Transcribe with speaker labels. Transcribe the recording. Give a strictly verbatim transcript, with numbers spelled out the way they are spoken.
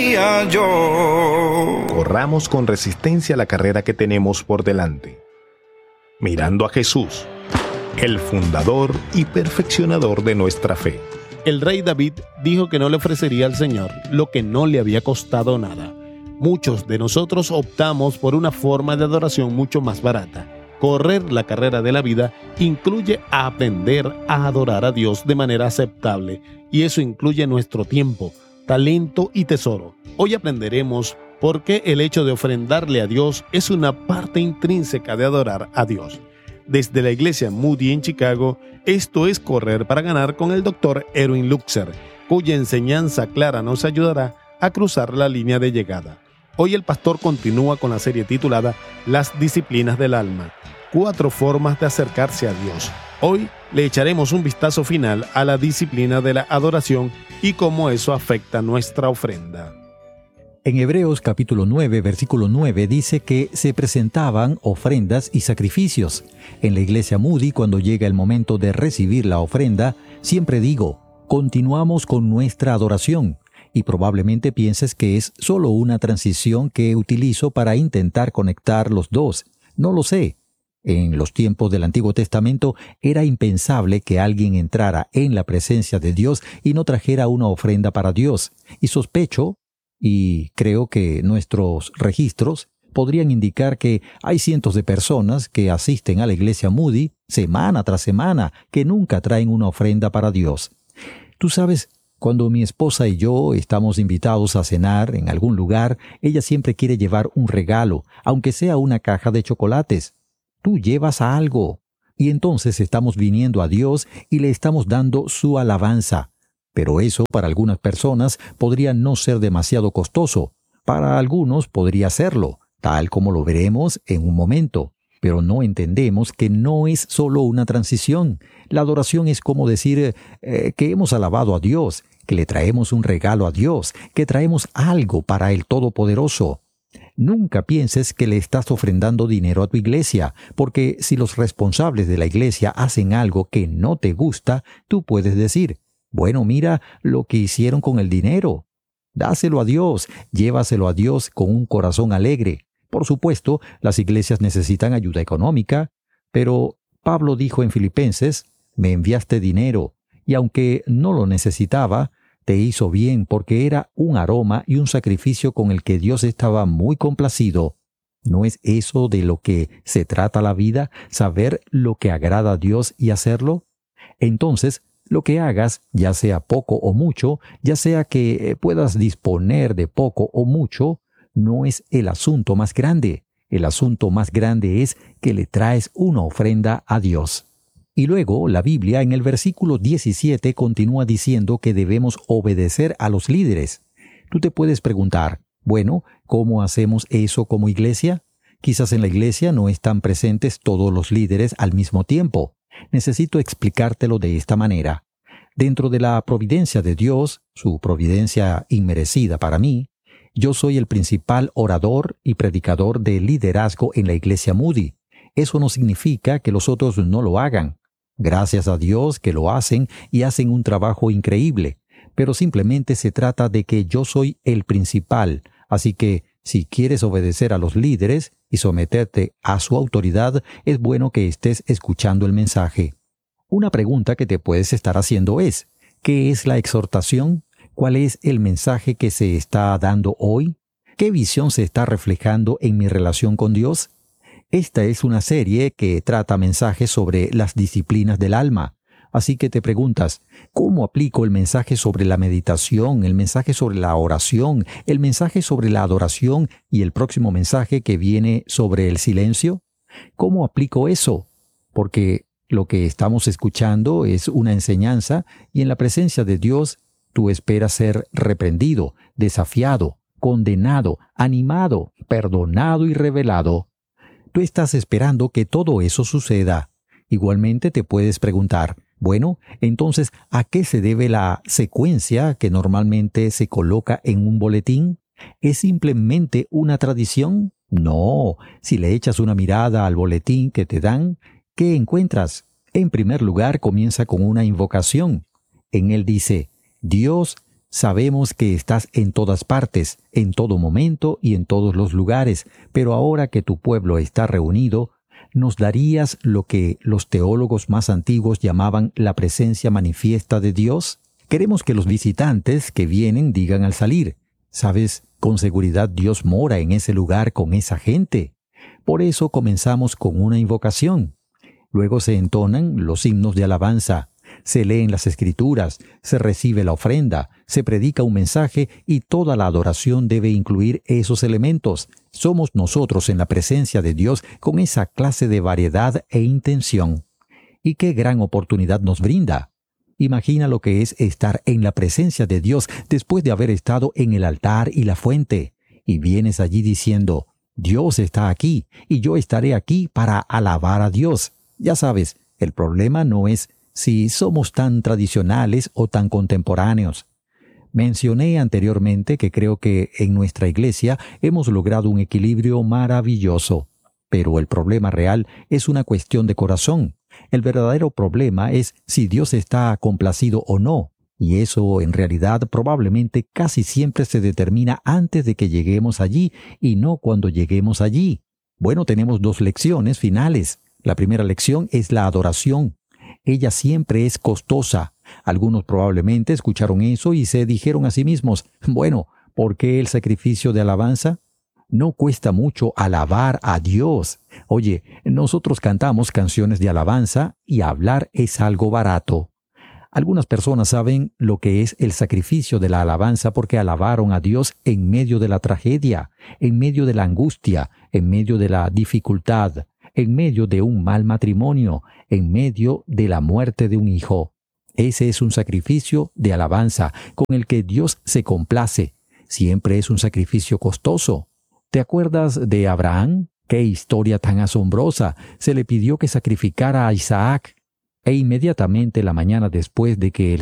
Speaker 1: Yo.
Speaker 2: Corramos con resistencia la carrera que tenemos por delante, mirando a Jesús, el fundador y perfeccionador de nuestra fe.
Speaker 3: El rey David dijo que no le ofrecería al Señor lo que no le había costado nada. Muchos de nosotros optamos por una forma de adoración mucho más barata. Correr la carrera de la vida incluye aprender a adorar a Dios de manera aceptable, y eso incluye nuestro tiempo, talento y tesoro. Hoy aprenderemos por qué el hecho de ofrendarle a Dios es una parte intrínseca de adorar a Dios. Desde la iglesia Moody en Chicago, esto es Correr para Ganar con el doctor Erwin Lutzer, cuya enseñanza clara nos ayudará a cruzar la línea de llegada. Hoy el pastor continúa con la serie titulada Las disciplinas del alma, cuatro formas de acercarse a Dios. Hoy le echaremos un vistazo final a la disciplina de la adoración y cómo eso afecta nuestra ofrenda.
Speaker 4: En Hebreos capítulo nueve, versículo nueve dice que se presentaban ofrendas y sacrificios. En la iglesia Moody, cuando llega el momento de recibir la ofrenda, siempre digo, continuamos con nuestra adoración. Y probablemente pienses que es solo una transición que utilizo para intentar conectar los dos. No lo sé. En los tiempos del Antiguo Testamento era impensable que alguien entrara en la presencia de Dios y no trajera una ofrenda para Dios. Y sospecho, y creo que nuestros registros podrían indicar que hay cientos de personas que asisten a la iglesia Moody semana tras semana que nunca traen una ofrenda para Dios. Tú sabes, cuando mi esposa y yo estamos invitados a cenar en algún lugar, ella siempre quiere llevar un regalo, aunque sea una caja de chocolates. Tú llevas algo, y entonces estamos viniendo a Dios y le estamos dando su alabanza. Pero eso para algunas personas podría no ser demasiado costoso. Para algunos podría serlo, tal como lo veremos en un momento. Pero no entendemos que no es solo una transición. La adoración es como decir eh, que hemos alabado a Dios, que le traemos un regalo a Dios, que traemos algo para el Todopoderoso. Nunca pienses que le estás ofrendando dinero a tu iglesia, porque si los responsables de la iglesia hacen algo que no te gusta, tú puedes decir, bueno, mira lo que hicieron con el dinero. Dáselo a Dios, llévaselo a Dios con un corazón alegre. Por supuesto, las iglesias necesitan ayuda económica, pero Pablo dijo en Filipenses, me enviaste dinero, y aunque no lo necesitaba, te hizo bien porque era un aroma y un sacrificio con el que Dios estaba muy complacido. ¿No es eso de lo que se trata la vida, saber lo que agrada a Dios y hacerlo? Entonces, lo que hagas, ya sea poco o mucho, ya sea que puedas disponer de poco o mucho, no es el asunto más grande. El asunto más grande es que le traes una ofrenda a Dios. Y luego la Biblia en el versículo diecisiete continúa diciendo que debemos obedecer a los líderes. Tú te puedes preguntar, bueno, ¿cómo hacemos eso como iglesia? Quizás en la iglesia no están presentes todos los líderes al mismo tiempo. Necesito explicártelo de esta manera. Dentro de la providencia de Dios, su providencia inmerecida para mí, yo soy el principal orador y predicador de liderazgo en la iglesia Moody. Eso no significa que los otros no lo hagan. Gracias a Dios que lo hacen y hacen un trabajo increíble, pero simplemente se trata de que yo soy el principal, así que si quieres obedecer a los líderes y someterte a su autoridad, es bueno que estés escuchando el mensaje. Una pregunta que te puedes estar haciendo es, ¿qué es la exhortación? ¿Cuál es el mensaje que se está dando hoy? ¿Qué visión se está reflejando en mi relación con Dios? Esta es una serie que trata mensajes sobre las disciplinas del alma. Así que te preguntas, ¿cómo aplico el mensaje sobre la meditación, el mensaje sobre la oración, el mensaje sobre la adoración y el próximo mensaje que viene sobre el silencio? ¿Cómo aplico eso? Porque lo que estamos escuchando es una enseñanza y en la presencia de Dios tú esperas ser reprendido, desafiado, condenado, animado, perdonado y revelado. Tú estás esperando que todo eso suceda. Igualmente te puedes preguntar, bueno, entonces, ¿a qué se debe la secuencia que normalmente se coloca en un boletín? ¿Es simplemente una tradición? No. Si le echas una mirada al boletín que te dan, ¿qué encuentras? En primer lugar, comienza con una invocación. En él dice, Dios, Sabemos que estás en todas partes, en todo momento y en todos los lugares, pero ahora que tu pueblo está reunido, ¿nos darías lo que los teólogos más antiguos llamaban la presencia manifiesta de Dios? Queremos que los visitantes que vienen digan al salir, ¿sabes? Con seguridad Dios mora en ese lugar con esa gente. Por eso comenzamos con una invocación. Luego se entonan los himnos de alabanza, se leen las escrituras, se recibe la ofrenda, se predica un mensaje y toda la adoración debe incluir esos elementos. Somos nosotros en la presencia de Dios con esa clase de variedad e intención. ¿Y qué gran oportunidad nos brinda? Imagina lo que es estar en la presencia de Dios después de haber estado en el altar y la fuente, y vienes allí diciendo, Dios está aquí y yo estaré aquí para alabar a Dios. Ya sabes, el problema no es si somos tan tradicionales o tan contemporáneos. Mencioné anteriormente que creo que en nuestra iglesia hemos logrado un equilibrio maravilloso, pero el problema real es una cuestión de corazón. El verdadero problema es si Dios está complacido o no, y eso en realidad probablemente casi siempre se determina antes de que lleguemos allí y no cuando lleguemos allí. Bueno, tenemos dos lecciones finales. La primera lección es la adoración. Ella siempre es costosa. Algunos probablemente escucharon eso y se dijeron a sí mismos, bueno, ¿por qué el sacrificio de alabanza? No cuesta mucho alabar a Dios. Oye, nosotros cantamos canciones de alabanza y hablar es algo barato. Algunas personas saben lo que es el sacrificio de la alabanza porque alabaron a Dios en medio de la tragedia, en medio de la angustia, en medio de la dificultad, en medio de un mal matrimonio, en medio de la muerte de un hijo. Ese es un sacrificio de alabanza con el que Dios se complace. Siempre es un sacrificio costoso. ¿Te acuerdas de Abraham? ¡Qué historia tan asombrosa! Se le pidió que sacrificara a Isaac. E inmediatamente la mañana después de que el